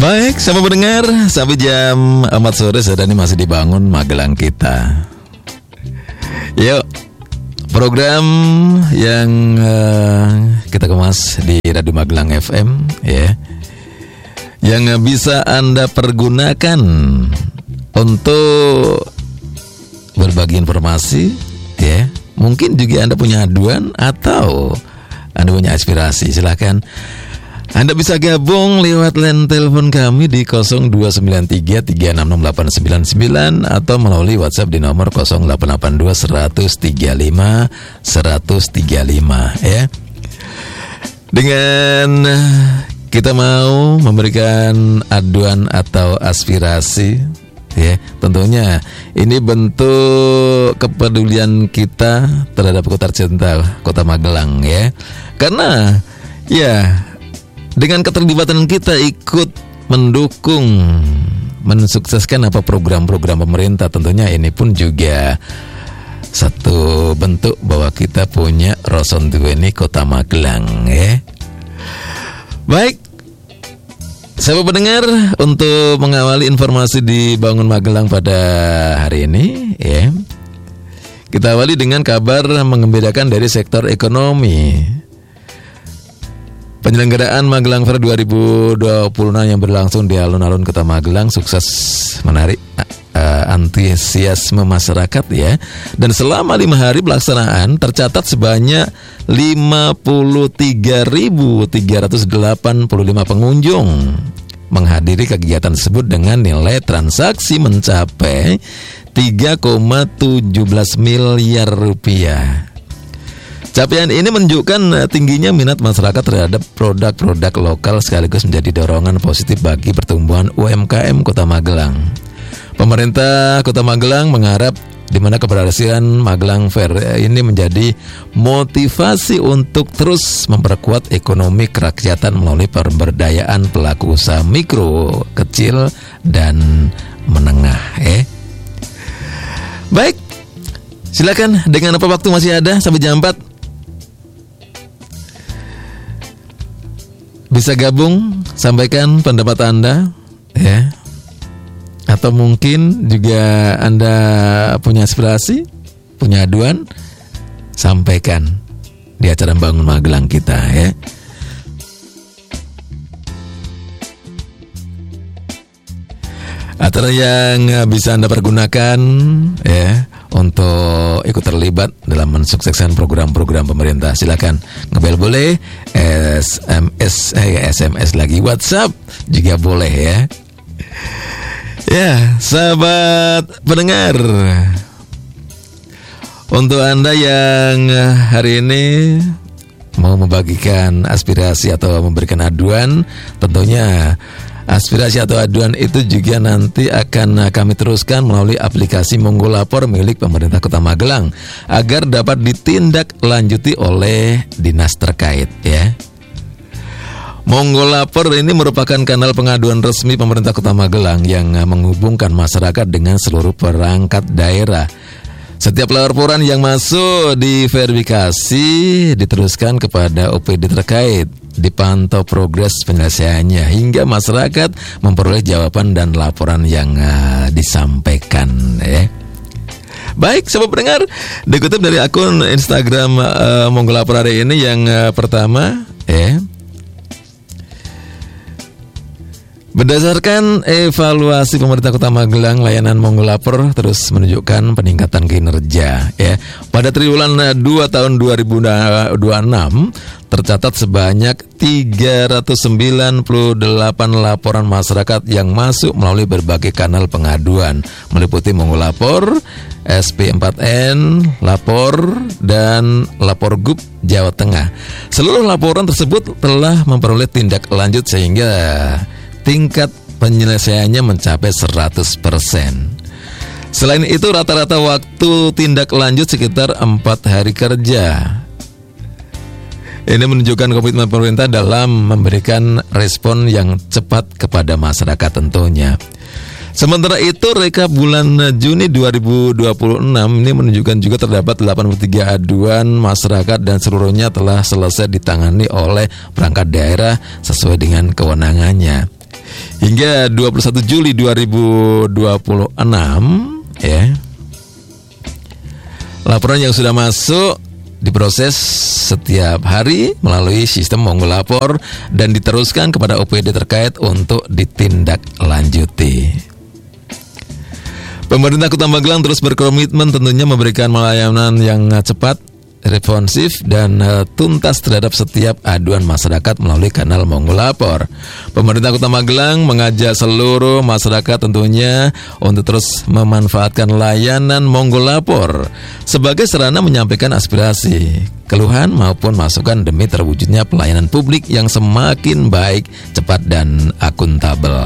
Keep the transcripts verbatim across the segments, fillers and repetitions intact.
Baik, sahabat pendengar, sampai jam empat sore saat ini masih dibangun Magelang kita. Yuk, program yang uh, kita kemas di Radio Magelang F M ya, yang bisa Anda pergunakan untuk berbagi informasi ya. Mungkin juga Anda punya aduan atau Anda punya aspirasi, silakan Anda bisa gabung lewat line telepon kami di nol dua sembilan tiga tiga enam enam delapan sembilan sembilan atau melalui WhatsApp di nomor nol delapan delapan dua seratus tiga puluh lima seratus tiga puluh lima ya. Dengan kita mau memberikan aduan atau aspirasi ya, tentunya ini bentuk kepedulian kita terhadap kota tercinta Kota Magelang ya. Karena ya, dengan keterlibatan kita ikut mendukung, mensukseskan apa program-program pemerintah, tentunya ini pun juga satu bentuk bahwa kita punya Roson Duweni Kota Magelang ya. Baik, sahabat pendengar, untuk mengawali informasi di Bangun Magelang pada hari ini ya, kita awali dengan kabar menggembirakan dari sektor ekonomi. Penyelenggaraan Magelang Fair dua ribu dua puluh enam yang berlangsung di alun-alun Kota Magelang sukses menarik uh, antusiasme masyarakat ya. Dan selama lima hari pelaksanaan tercatat sebanyak lima puluh tiga ribu tiga ratus delapan puluh lima pengunjung menghadiri kegiatan tersebut dengan nilai transaksi mencapai tiga koma satu tujuh miliar rupiah. Capaian ini menunjukkan tingginya minat masyarakat terhadap produk-produk lokal sekaligus menjadi dorongan positif bagi pertumbuhan U M K M Kota Magelang. Pemerintah Kota Magelang mengharap di mana keberhasilan Magelang Fair ini menjadi motivasi untuk terus memperkuat ekonomi kerakyatan melalui pemberdayaan pelaku usaha mikro, kecil, dan menengah. Eh, baik, silakan dengan apa waktu masih ada sampai jam empat. Bisa gabung, sampaikan pendapat Anda ya. Atau mungkin juga Anda punya aspirasi, punya aduan, sampaikan di acara Bangun Magelang kita ya. Acara yang bisa Anda pergunakan ya untuk ikut terlibat dalam mensukseskan program-program pemerintah. Silakan ngebel boleh, S M S eh, S M S lagi, WhatsApp juga boleh ya. Ya, sahabat pendengar, untuk Anda yang hari ini mau membagikan aspirasi atau memberikan aduan, tentunya aspirasi atau aduan itu juga nanti akan kami teruskan melalui aplikasi Monggo Lapor milik pemerintah Kota Magelang agar dapat ditindaklanjuti oleh dinas terkait ya. Monggo Lapor ini merupakan kanal pengaduan resmi pemerintah Kota Magelang yang menghubungkan masyarakat dengan seluruh perangkat daerah. Setiap laporan yang masuk diverifikasi, diteruskan kepada O P D terkait, dipantau progres penyelesaiannya hingga masyarakat memperoleh jawaban dan laporan yang uh, disampaikan ya. Baik, sahabat pendengar, dikutip dari akun Instagram uh, Monggo Lapor hari ini yang uh, pertama ya. Berdasarkan evaluasi pemerintah Kota Magelang, layanan Monggo Lapor terus menunjukkan peningkatan kinerja ya. Pada triwulan dua tahun dua ribu dua puluh enam tercatat sebanyak tiga ratus sembilan puluh delapan laporan masyarakat yang masuk melalui berbagai kanal pengaduan meliputi Monggo Lapor, S P empat N, Lapor, dan Lapor Gub Jawa Tengah. Seluruh laporan tersebut telah memperoleh tindak lanjut sehingga tingkat penyelesaiannya mencapai seratus persen. Selain itu rata-rata waktu tindak lanjut sekitar empat hari kerja. Ini menunjukkan komitmen pemerintah dalam memberikan respon yang cepat kepada masyarakat tentunya. Sementara itu rekap bulan Juni dua ribu dua puluh enam ini menunjukkan juga terdapat delapan puluh tiga aduan masyarakat dan seluruhnya telah selesai ditangani oleh perangkat daerah sesuai dengan kewenangannya. Hingga dua puluh satu Juli dua ribu dua puluh enam ya. Laporan yang sudah masuk diproses setiap hari melalui sistem Monggo Lapor dan diteruskan kepada O P D terkait untuk ditindaklanjuti. Pemerintah Kota Magelang terus berkomitmen tentunya memberikan pelayanan yang cepat, responsif dan uh, tuntas terhadap setiap aduan masyarakat melalui kanal Monggo Lapor. Pemerintah Kota Magelang mengajak seluruh masyarakat tentunya untuk terus memanfaatkan layanan Monggo Lapor sebagai sarana menyampaikan aspirasi, keluhan maupun masukan demi terwujudnya pelayanan publik yang semakin baik, cepat dan akuntabel.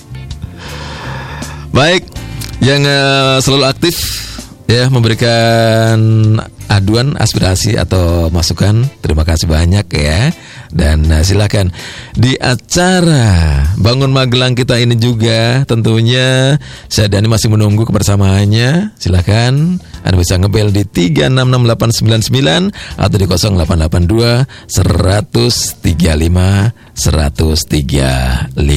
Baik, yang uh, selalu aktif ya memberikan aduan, aspirasi atau masukan, terima kasih banyak ya. Dan uh, silakan di acara Bangun Magelang kita ini juga tentunya saya Dani masih menunggu kebersamaannya. Silakan Anda bisa ngebel di tiga enam enam delapan sembilan sembilan atau di nol delapan delapan dua seratus tiga puluh lima seratus tiga puluh lima.